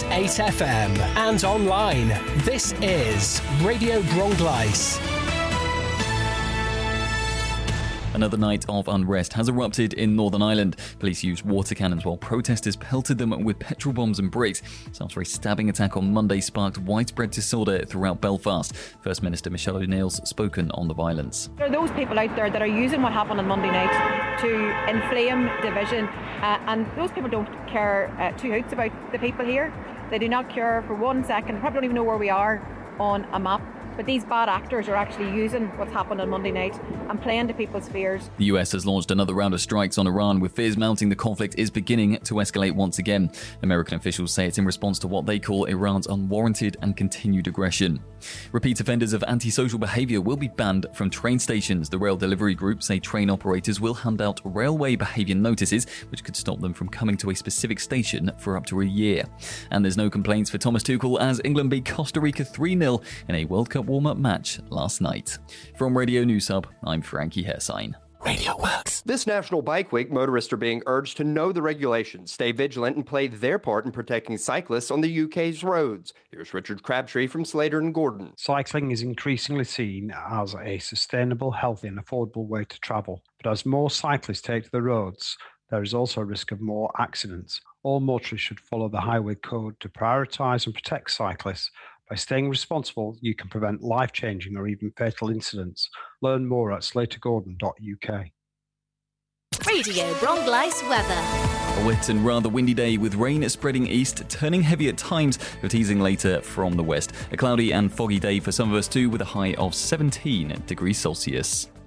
FM and online. This is Radio Bronglais. Another night of unrest has erupted in Northern Ireland. Police used water cannons while protesters pelted them with petrol bombs and bricks. After a stabbing attack on Monday sparked widespread disorder throughout Belfast. First Minister Michelle O'Neill's spoken on the violence. There are those people out there that are using what happened on Monday night to inflame division, and those people don't care two hoots about the people here. They do not care for 1 second, probably don't even know where we are on a map. But these bad actors are actually using what's happened on Monday night and playing to people's fears. The US has launched another round of strikes on Iran, with fears mounting the conflict is beginning to escalate once again. American officials say it's in response to what they call Iran's unwarranted and continued aggression. Repeat offenders of antisocial behaviour will be banned from train stations. The rail delivery group say train operators will hand out railway behaviour notices, which could stop them from coming to a specific station for up to a year. And there's no complaints for Thomas Tuchel as England beat Costa Rica 3-0 in a World Cup warm-up match last night. From Radio News Hub, I'm Frankie Hersign. Radio Works. This National Bike Week, motorists are being urged to know the regulations, stay vigilant, and play their part in protecting cyclists on the UK's roads. Here's Richard Crabtree from Slater and Gordon. Cycling is increasingly seen as a sustainable, healthy and affordable way to travel. But as more cyclists take to the roads, there is also a risk of more accidents. All motorists should follow the highway code to prioritise and protect cyclists. By staying responsible, you can prevent life-changing or even fatal incidents. Learn more at slatergordon.uk. Radio Bronglais weather. A wet and rather windy day with rain spreading east, turning heavy at times, but easing later from the west. A cloudy and foggy day for some of us too, with a high of 17 degrees Celsius.